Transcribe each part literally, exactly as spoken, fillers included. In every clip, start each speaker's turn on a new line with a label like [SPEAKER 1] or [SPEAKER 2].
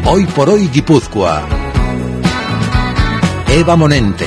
[SPEAKER 1] Hoy por hoy Guipúzcoa. Eva Monente.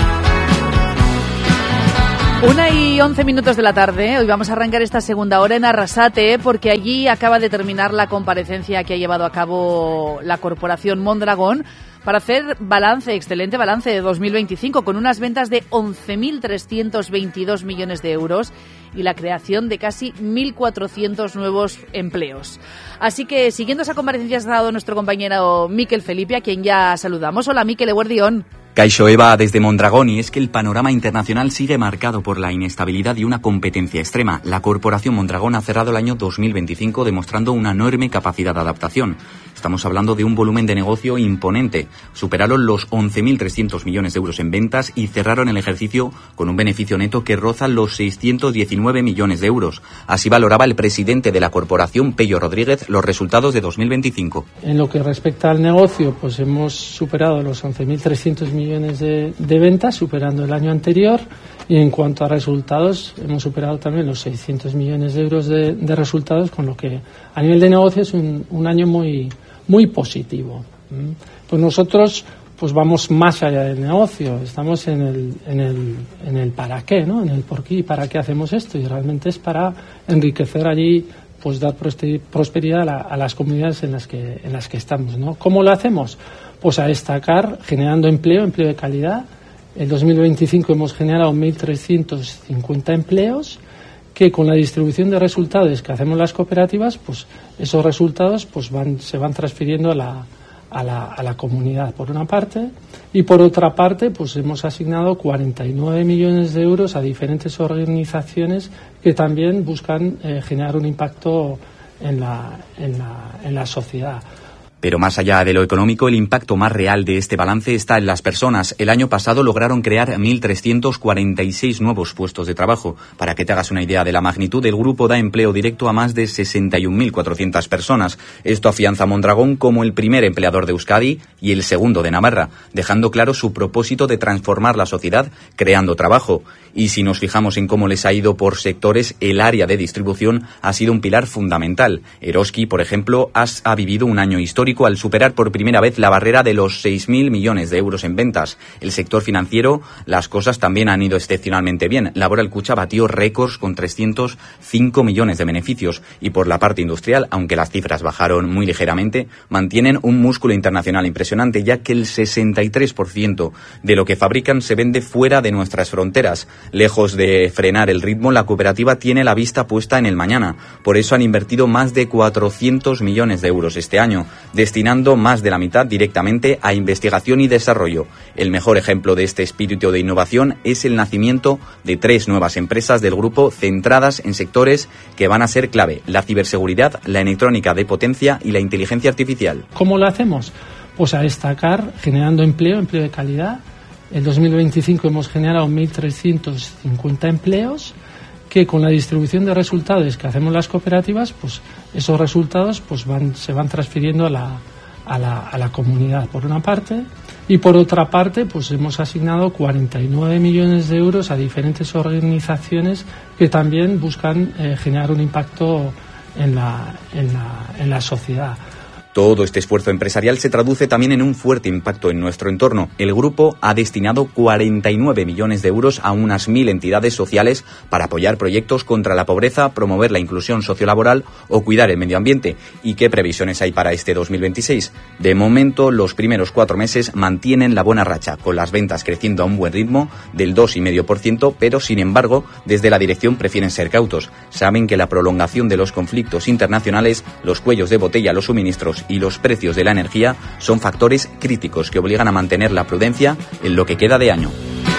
[SPEAKER 2] Una y once minutos de la tarde. Hoy vamos a arrancar esta segunda hora en Arrasate, porque allí acaba de terminar la comparecencia que ha llevado a cabo la Corporación Mondragón para hacer balance, excelente balance de dos mil veinticinco, con unas ventas de once mil trescientos veintidós millones de euros y la creación de casi mil cuatrocientos nuevos empleos. Así que, siguiendo esa comparecencia, ha estado nuestro compañero Miquel Felipe, a quien ya saludamos. Hola, Miquel, eguerdión.
[SPEAKER 3] Kaixo, Eva, desde Mondragón, y es que el panorama internacional sigue marcado por la inestabilidad y una competencia extrema. La Corporación Mondragón ha cerrado el año dos mil veinticinco demostrando una enorme capacidad de adaptación. Estamos hablando de un volumen de negocio imponente. Superaron los once mil trescientos millones de euros en ventas y cerraron el ejercicio con un beneficio neto que roza los seiscientos diecinueve millones de euros. Así valoraba el presidente de la corporación, Pello Rodríguez, los resultados de dos mil veinticinco.
[SPEAKER 4] En lo que respecta al negocio, pues hemos superado los once mil trescientos millones de, de ventas, superando el año anterior. Y en cuanto a resultados, hemos superado también los seiscientos millones de euros de, de resultados, con lo que a nivel de negocio es un, un año muy, muy positivo. Pues nosotros pues vamos más allá del negocio, estamos en el, en el, en el para qué, ¿no? En el por qué y para qué hacemos esto, y realmente es para enriquecer allí, pues dar prosperidad a, la, a las comunidades en las que, en las que estamos, ¿no? ¿Cómo lo hacemos? Pues a destacar generando empleo, empleo de calidad. En dos mil veinticinco hemos generado mil trescientos cincuenta empleos, que con la distribución de resultados que hacemos las cooperativas, pues esos resultados pues van, se van transfiriendo a la, a la, a la comunidad, por una parte, y por otra parte pues hemos asignado cuarenta y nueve millones de euros a diferentes organizaciones que también buscan eh, generar un impacto en la, en la, en la sociedad.
[SPEAKER 3] Pero más allá de lo económico, el impacto más real de este balance está en las personas. El año pasado lograron crear mil trescientos cuarenta y seis nuevos puestos de trabajo. Para que te hagas una idea de la magnitud, el grupo da empleo directo a más de sesenta y un mil cuatrocientas personas. Esto afianza a Mondragón como el primer empleador de Euskadi y el segundo de Navarra, dejando claro su propósito de transformar la sociedad creando trabajo. Y si nos fijamos en cómo les ha ido por sectores, el área de distribución ha sido un pilar fundamental. Eroski, por ejemplo, ha, ha vivido un año histórico al superar por primera vez la barrera de los seis mil millones de euros en ventas. El sector financiero, las cosas también han ido excepcionalmente bien. Laboral Kutxa batió récords con trescientos cinco millones de beneficios. Y por la parte industrial, aunque las cifras bajaron muy ligeramente, mantienen un músculo internacional impresionante, ya que el sesenta y tres por ciento de lo que fabrican se vende fuera de nuestras fronteras. Lejos de frenar el ritmo, la cooperativa tiene la vista puesta en el mañana. Por eso han invertido más de cuatrocientos millones de euros este año, destinando más de la mitad directamente a investigación y desarrollo. El mejor ejemplo de este espíritu de innovación es el nacimiento de tres nuevas empresas del grupo centradas en sectores que van a ser clave: la ciberseguridad, la electrónica de potencia y la inteligencia artificial.
[SPEAKER 4] ¿Cómo lo hacemos? Pues a destacar generando empleo, empleo de calidad. En dos mil veinticinco hemos generado mil trescientos cincuenta empleos, que con la distribución de resultados que hacemos las cooperativas, pues esos resultados pues van, se van transfiriendo a la, a la, a la comunidad, por una parte, y por otra parte pues hemos asignado cuarenta y nueve millones de euros a diferentes organizaciones que también buscan eh, generar un impacto en la, en la, en la sociedad.
[SPEAKER 3] Todo este esfuerzo empresarial se traduce también en un fuerte impacto en nuestro entorno. El grupo ha destinado cuarenta y nueve millones de euros a unas mil entidades sociales para apoyar proyectos contra la pobreza, promover la inclusión sociolaboral o cuidar el medio ambiente. ¿Y qué previsiones hay para este dos mil veintiséis? De momento, los primeros cuatro meses mantienen la buena racha, con las ventas creciendo a un buen ritmo del dos coma cinco por ciento, pero sin embargo, desde la dirección prefieren ser cautos. Saben que la prolongación de los conflictos internacionales, los cuellos de botella, los suministros y los precios de la energía son factores críticos que obligan a mantener la prudencia en lo que queda de año.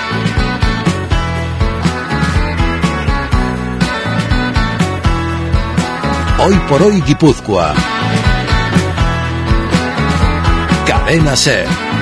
[SPEAKER 1] Hoy por hoy Guipúzcoa. Cadena SER.